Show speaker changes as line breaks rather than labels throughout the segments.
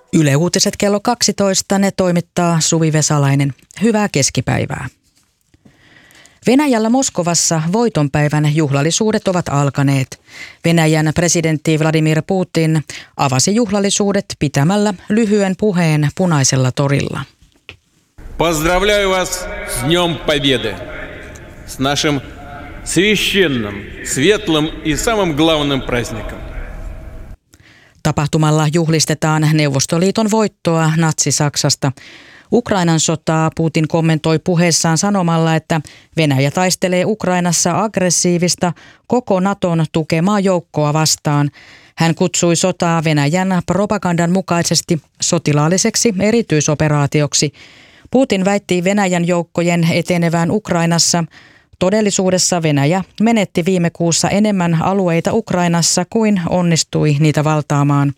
Yle Uutiset kello 12, ne toimittaa Suvi Vesalainen. Hyvää keskipäivää. Venäjällä Moskovassa voitonpäivän juhlallisuudet ovat alkaneet. Venäjän presidentti Vladimir Putin avasi juhlallisuudet pitämällä lyhyen puheen Punaisella torilla.
Поздравляю вас с Днем Победы, с нашим священным, светлым и самым главным праздником.
Tapahtumalla juhlistetaan Neuvostoliiton voittoa Natsi-Saksasta. Ukrainan sotaa Putin kommentoi puheessaan sanomalla, että Venäjä taistelee Ukrainassa aggressiivista koko Naton tukemaa joukkoa vastaan. Hän kutsui sotaa Venäjän propagandan mukaisesti sotilaalliseksi erityisoperaatioksi. Putin väitti Venäjän joukkojen etenevään Ukrainassa. Todellisuudessa Venäjä menetti viime kuussa enemmän alueita Ukrainassa kuin onnistui niitä valtaamaan.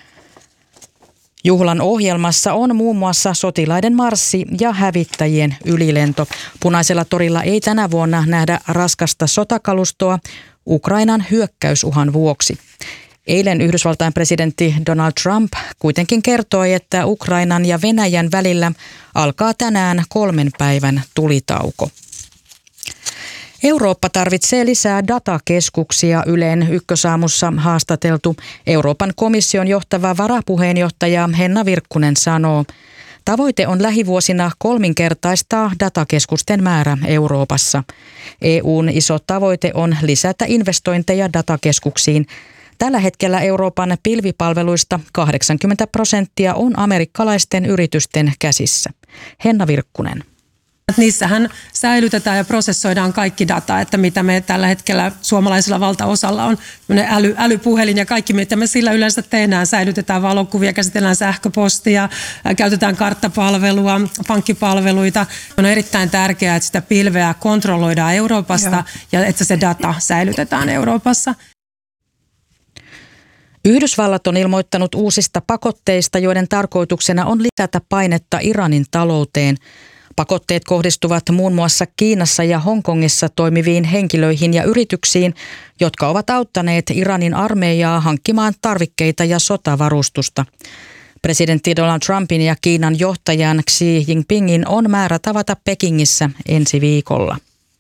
Juhlan ohjelmassa on muun muassa sotilaiden marssi ja hävittäjien ylilento. Punaisella torilla ei tänä vuonna nähdä raskasta sotakalustoa Ukrainan hyökkäysuhan vuoksi. Eilen Yhdysvaltain presidentti Donald Trump kuitenkin kertoi, että Ukrainan ja Venäjän välillä alkaa tänään 3 päivän tulitauko. Eurooppa tarvitsee lisää datakeskuksia. Ylen Ykkösaamussa haastateltu Euroopan komission johtava varapuheenjohtaja Henna Virkkunen sanoo, tavoite on lähivuosina 3-kertaistaa datakeskusten määrä Euroopassa. EU:n iso tavoite on lisätä investointeja datakeskuksiin. Tällä hetkellä Euroopan pilvipalveluista 80% on amerikkalaisten yritysten käsissä. Henna Virkkunen.
Niissähän säilytetään ja prosessoidaan kaikki data, että mitä me tällä hetkellä suomalaisilla valtaosalla on älypuhelin ja kaikki, mitä me sillä yleensä tehdään. Säilytetään valokuvia, käsitellään sähköpostia, käytetään karttapalvelua, pankkipalveluita. On erittäin tärkeää, että sitä pilveä kontrolloidaan Euroopasta ja että se data säilytetään Euroopassa.
Yhdysvallat on ilmoittanut uusista pakotteista, joiden tarkoituksena on lisätä painetta Iranin talouteen. Pakotteet kohdistuvat muun muassa Kiinassa ja Hongkongissa toimiviin henkilöihin ja yrityksiin, jotka ovat auttaneet Iranin armeijaa hankkimaan tarvikkeita ja sotavarustusta. Presidentti Donald Trumpin ja Kiinan johtajan Xi Jinpingin on määrä tavata Pekingissä ensi viikolla.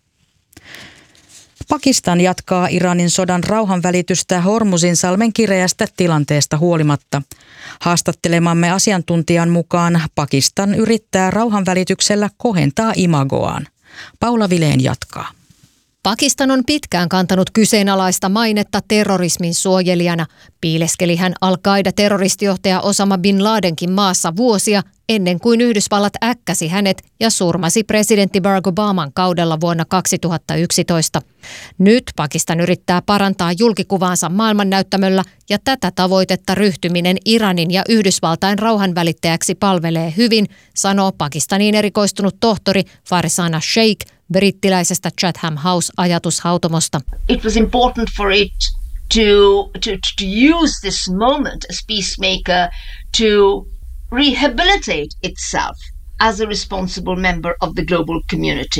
Pakistan jatkaa Iranin sodan rauhanvälitystä Hormuzinsalmen kireästä tilanteesta huolimatta. Haastattelemamme asiantuntijan mukaan Pakistan yrittää rauhanvälityksellä kohentaa imagoaan. Paula Vileen jatkaa.
Pakistan on pitkään kantanut kyseenalaista mainetta terrorismin suojelijana. Piileskeli hän Al-Qaida-terroristijohtaja Osama bin Ladenkin maassa vuosia ennen kuin Yhdysvallat äkkäsi hänet ja surmasi presidentti Barack Obaman kaudella vuonna 2011. Nyt Pakistan yrittää parantaa julkikuvaansa maailmannäyttämöllä ja tätä tavoitetta ryhtyminen Iranin ja Yhdysvaltain rauhanvälittäjäksi palvelee hyvin, sanoo Pakistaniin erikoistunut tohtori Farzana Sheikh brittiläisestä Chatham House-ajatushautomosta.
It was important for it to use this moment as peacemaker to rehabilitate itself as a responsible member of the global community.